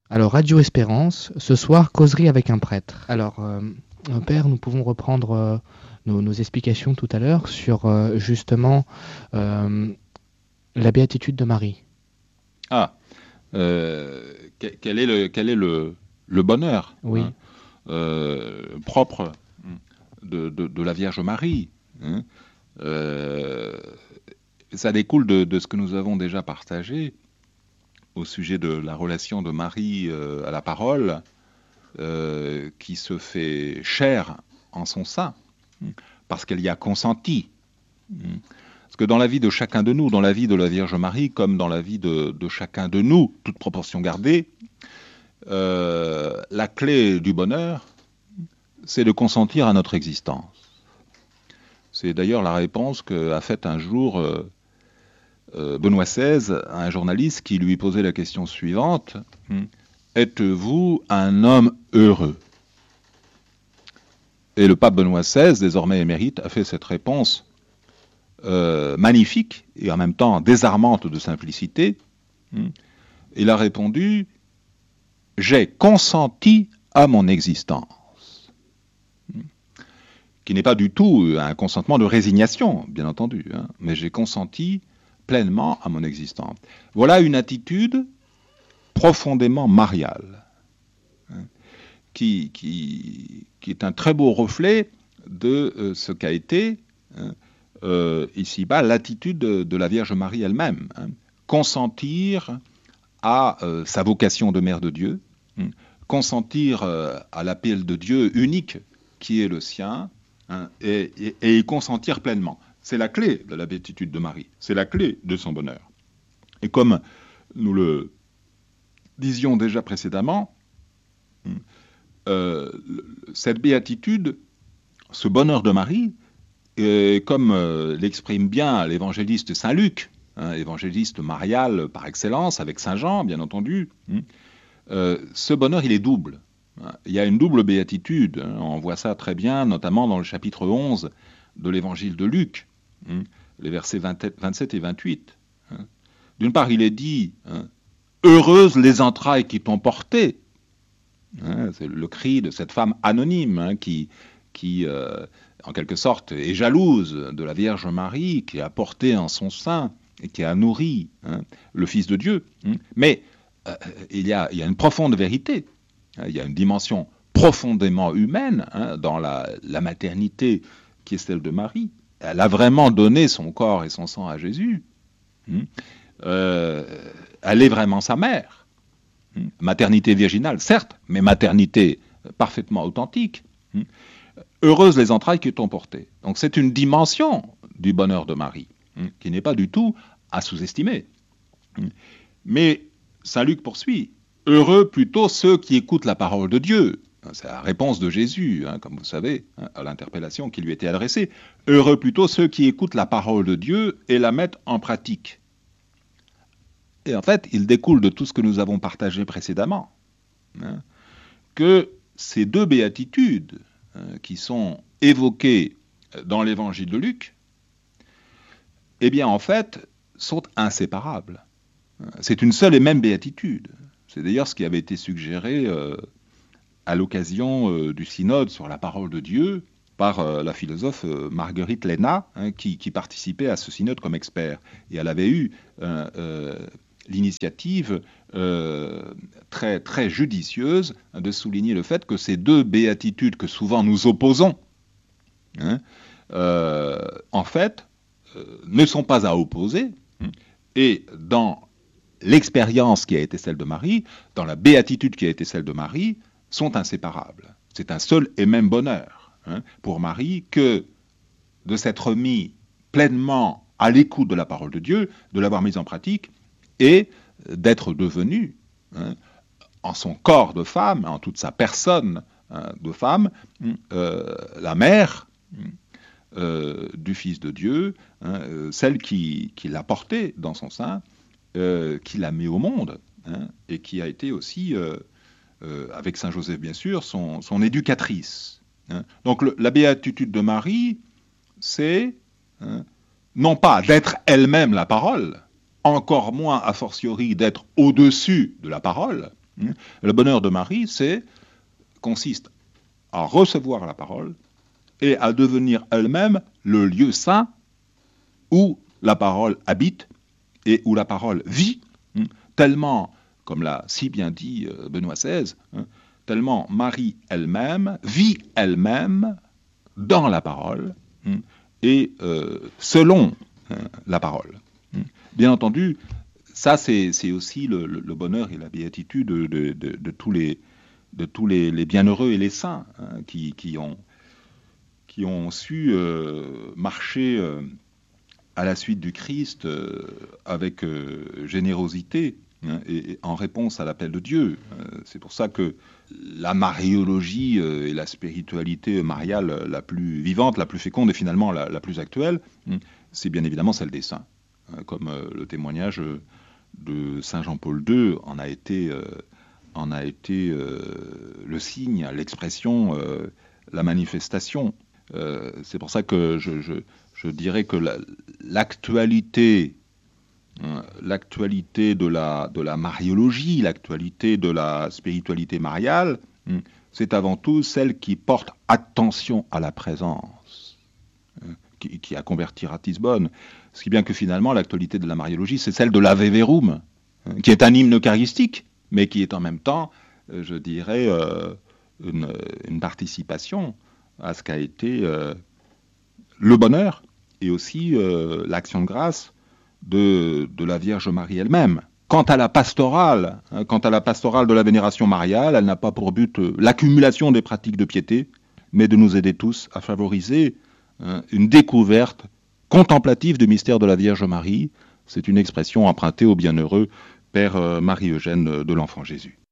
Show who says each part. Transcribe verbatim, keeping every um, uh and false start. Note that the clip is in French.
Speaker 1: Alors, Radio Espérance, ce soir, causerie avec un prêtre. Alors, euh, Père, nous pouvons reprendre euh, nos, nos explications tout à l'heure sur euh, justement euh, la béatitude de Marie.
Speaker 2: Ah, euh, que- quel est le, quel est le, le bonheur hein,
Speaker 1: Oui,
Speaker 2: euh, propre de, de- de la Vierge Marie hein. Euh, Ça découle de, de ce que nous avons déjà partagé au sujet de la relation de Marie euh, à la parole, euh, qui se fait chair en son sein, parce qu'elle y a consenti. Parce que dans la vie de chacun de nous, dans la vie de la Vierge Marie, comme dans la vie de, de chacun de nous, toute proportion gardée, euh, la clé du bonheur, c'est de consentir à notre existence. C'est d'ailleurs la réponse qu'a faite un jour euh, euh, Benoît seize à un journaliste qui lui posait la question suivante. Êtes-vous un homme heureux? Et le pape Benoît seize, désormais émérite, a fait cette réponse euh, magnifique et en même temps désarmante de simplicité. Il a répondu: j'ai consenti à mon existence. Qui n'est pas du tout un consentement de résignation, bien entendu, hein, mais j'ai consenti pleinement à mon existence. Voilà une attitude profondément mariale, hein, qui, qui, qui est un très beau reflet de euh, ce qu'a été, hein, euh, ici-bas, l'attitude de, de la Vierge Marie elle-même. Hein. Consentir à euh, sa vocation de mère de Dieu, hein, consentir euh, à l'appel de Dieu unique qui est le sien, hein, et, et, et y consentir pleinement. C'est la clé de la béatitude de Marie, c'est la clé de son bonheur. Et comme nous le disions déjà précédemment, euh, cette béatitude, ce bonheur de Marie, euh, comme euh, l'exprime bien l'évangéliste Saint Luc, hein, évangéliste marial par excellence, avec Saint Jean, bien entendu, hein, euh, ce bonheur, il est double. Il y a une double béatitude, hein, on voit ça très bien, notamment dans le chapitre onze de l'évangile de Luc, hein, les versets vingt-sept et vingt-huit. Hein. D'une part, il est dit, hein, heureuses les entrailles qui t'ont porté. Hein, c'est le cri de cette femme anonyme hein, qui, qui euh, en quelque sorte, est jalouse de la Vierge Marie qui a porté en son sein et qui a nourri hein, le Fils de Dieu. Hein. Mais euh, il, y a, il y a une profonde vérité, hein, il y a une dimension profondément humaine hein, dans la, la maternité qui est celle de Marie. Elle a vraiment donné son corps et son sang à Jésus. Hein. Euh, elle est vraiment sa mère. Maternité virginale, certes, mais maternité parfaitement authentique. Heureuses les entrailles qui t'ont porté. Donc c'est une dimension du bonheur de Marie, qui n'est pas du tout à sous-estimer. Mais Saint Luc poursuit, heureux plutôt ceux qui écoutent la parole de Dieu. C'est la réponse de Jésus, hein, comme vous savez, hein, à l'interpellation qui lui était adressée. Heureux plutôt ceux qui écoutent la parole de Dieu et la mettent en pratique. Et en fait, il découle de tout ce que nous avons partagé précédemment, hein, que ces deux béatitudes hein, qui sont évoquées dans l'évangile de Luc, eh bien en fait, sont inséparables. C'est une seule et même béatitude. C'est d'ailleurs ce qui avait été suggéré euh, à l'occasion euh, du synode sur la parole de Dieu par euh, la philosophe euh, Marguerite Léna, hein, qui, qui participait à ce synode comme expert. Et elle avait eu euh, euh, l'initiative euh, très, très judicieuse de souligner le fait que ces deux béatitudes que souvent nous opposons, hein, euh, en fait, euh, ne sont pas à opposer. Et dans l'expérience qui a été celle de Marie, dans la béatitude qui a été celle de Marie, sont inséparables. C'est un seul et même bonheur hein, pour Marie que de s'être mis pleinement à l'écoute de la parole de Dieu, de l'avoir mise en pratique, et d'être devenue, hein, en son corps de femme, en toute sa personne hein, de femme, euh, la mère euh, du Fils de Dieu, hein, euh, celle qui, qui l'a porté dans son sein, euh, qui l'a mis au monde, hein, et qui a été aussi, euh, euh, avec Saint Joseph bien sûr, son, son éducatrice. Hein. Donc le, la béatitude de Marie, c'est hein, non pas d'être elle-même la parole, encore moins a fortiori d'être au-dessus de la parole, Le bonheur de Marie, c'est consiste à recevoir la parole et à devenir elle-même le lieu saint où la parole habite et où la parole vit, tellement, comme l'a si bien dit Benoît seize, tellement Marie elle-même vit elle-même dans la parole et euh, selon la parole. Bien entendu, ça c'est, c'est aussi le, le bonheur et la béatitude de, de, de, de tous les de tous les, les bienheureux et les saints hein, qui, qui, ont, qui ont su euh, marcher euh, à la suite du Christ euh, avec euh, générosité hein, et, et en réponse à l'appel de Dieu. Euh, c'est pour ça que la mariologie euh, et la spiritualité mariale la plus vivante, la plus féconde et finalement la, la plus actuelle, hein, c'est bien évidemment celle des saints. Hein, comme euh, le témoignage de Saint Jean-Paul deux en a été... Euh, en a été euh, le signe, l'expression, euh, la manifestation. Euh, c'est pour ça que je, je, je dirais que la, l'actualité, hein, l'actualité de la, de la mariologie, l'actualité de la spiritualité mariale, hein, c'est avant tout celle qui porte attention à la présence, hein, qui, qui a converti Ratisbonne. Ce qui est bien que finalement, l'actualité de la mariologie, c'est celle de l'Ave Verum, hein, qui est un hymne eucharistique, mais qui est en même temps, je dirais, euh, une, une participation à ce qu'a été euh, le bonheur et aussi euh, l'action de grâce de, de la Vierge Marie elle-même. Quant à la pastorale, hein, quant à la pastorale de la vénération mariale, elle n'a pas pour but euh, l'accumulation des pratiques de piété, mais de nous aider tous à favoriser hein, une découverte contemplative du mystère de la Vierge Marie. C'est une expression empruntée au bienheureux Père Marie-Eugène de l'Enfant Jésus.